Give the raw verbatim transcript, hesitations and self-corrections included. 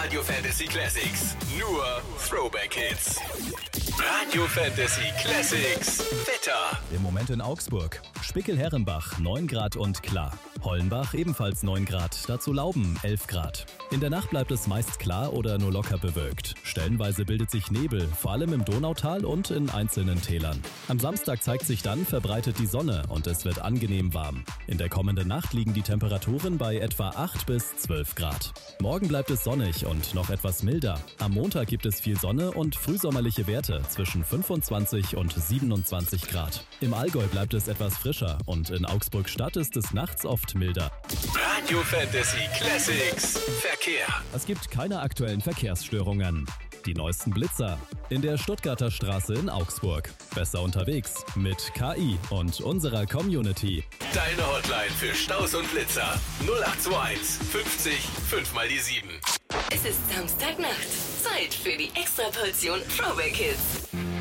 Radio Fantasy Classics. Nur Throwback Hits. Radio Fantasy Classics. Wetter. Im Moment in Augsburg. Spickel-Herrenbach neun Grad und klar. Hollenbach ebenfalls neun Grad, dazu Lauben elf Grad. In der Nacht bleibt es meist klar oder nur locker bewölkt. Stellenweise bildet sich Nebel, vor allem im Donautal und in einzelnen Tälern. Am Samstag zeigt sich dann verbreitet die Sonne und es wird angenehm warm. In der kommenden Nacht liegen die Temperaturen bei etwa acht bis zwölf Grad. Morgen bleibt es sonnig und noch etwas milder. Am Montag gibt es viel Sonne und frühsommerliche Werte zwischen fünfundzwanzig und siebenundzwanzig Grad. Im Allgäu bleibt es etwas frischer und in Augsburg-Stadt ist es nachts oft milder. Radio Fantasy Classics. Verkehr. Es gibt keine aktuellen Verkehrsstörungen. Die neuesten Blitzer in der Stuttgarter Straße in Augsburg. Besser unterwegs mit K I und unserer Community. Deine Hotline für Staus und Blitzer. null acht zwei eins fünfzig fünf mal die sieben. Es ist Samstagnacht. Zeit für die Extraportion Throwback Hits.